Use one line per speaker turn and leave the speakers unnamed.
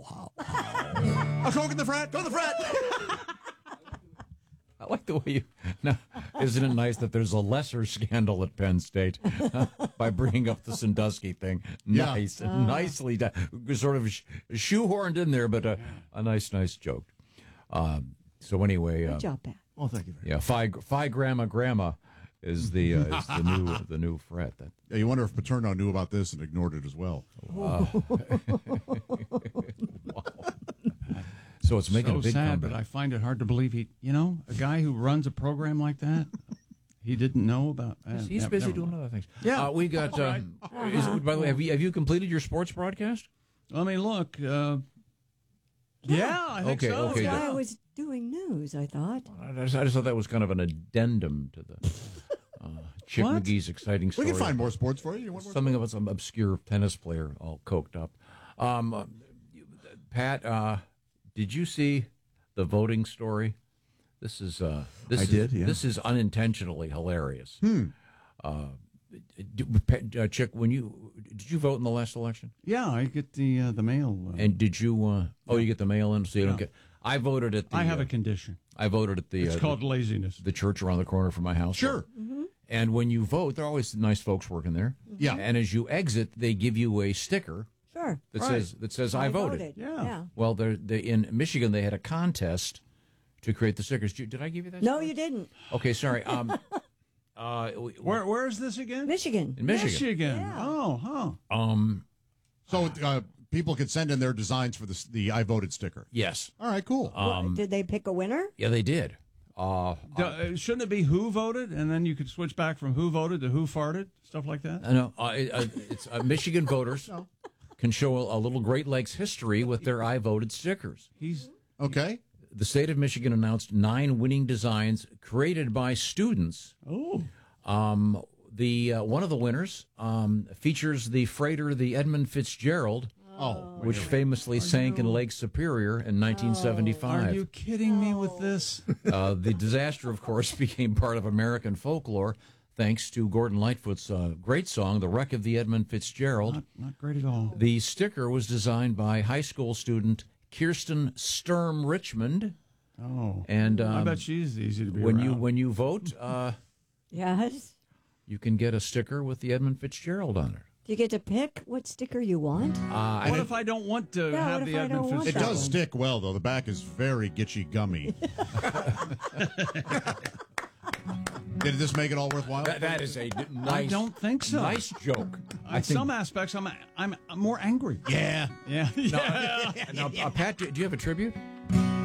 I was going to the frat. Go to the frat.
I like the way you. Now, isn't it nice that there's a lesser scandal at Penn State by bringing up the Sandusky thing? Nice, nicely done. Sort of shoehorned in there, but a nice joke. So anyway,
Good job, Pat.
Oh, thank you very
much. Yeah, Phi Grandma is the new fret. That
you wonder if Paterno knew about this and ignored it as well.
Wow. So it's making a big
sad,
comeback.
but I find it hard to believe a guy who runs a program like that, he didn't know about.
He's busy doing other things.
Yeah,
we got. By the way, have you completed your sports broadcast?
Let me look. I think so.
Okay.
I was doing news, I thought.
I just thought that was kind of an addendum to the Chick
What?
McGee's exciting story.
We can find more sports for you. Want more
Something about some obscure tennis player all coked up. Pat, did you see the voting story? This is
did, yeah.
This is unintentionally hilarious. Chick, did you vote in the last election?
Yeah, I get the mail.
And did you? You get the mail in, so you don't get. I voted at the.
I have a condition.
I voted at the.
It's called laziness.
The church around the corner from my house.
Sure.
Mm-hmm.
And when you vote, there are always nice folks working there.
Yeah.
And as you exit, they give you a sticker.
Sure.
That says I voted.
Yeah.
Well, in Michigan they had a contest to create the stickers. Did I give you that?
No,
story?
you didn't.
Okay, sorry.
Where is this again?
Michigan.
In Michigan.
Michigan.
Yeah.
Oh, huh.
So people could send in their designs for the I voted sticker.
Yes.
All right, cool.
Did they pick a winner?
Yeah, they did.
Shouldn't it be who voted, and then you could switch back from who voted to who farted, stuff like that?
No, it's Michigan voters can show a little Great Lakes history with their I voted stickers.
Okay.
The state of Michigan announced 9 winning designs created by students.
Oh.
One of the winners features the freighter, the Edmund Fitzgerald, which famously sank in Lake Superior in 1975.
Are you kidding me with this?
The disaster, of course, became part of American folklore thanks to Gordon Lightfoot's great song, The Wreck of the Edmund Fitzgerald.
Not great at all.
The sticker was designed by high school student Kirsten Sturm Richmond.
Oh.
And
I bet she's easy to be
when
around.
you vote,
Yes.
you can get a sticker with the Edmund Fitzgerald on it.
Do you get to pick what sticker you want?
What if I don't want to
Yeah,
have
what
the
if I
Edmund
don't want
It
Fitzgerald?
does stick well, though. The back is very gitchy gummy. Did this make it all worthwhile?
That is a nice.
I don't think so.
Nice joke.
In some aspects, I'm more angry.
Yeah.
Yeah.
Now, Pat, do you have a tribute?